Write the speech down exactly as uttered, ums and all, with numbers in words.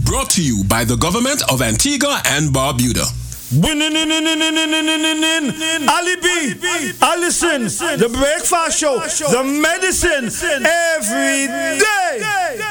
Brought to you by the government of Antigua and Barbuda. Ali B, Allison, the breakfast show, the medicine, every day.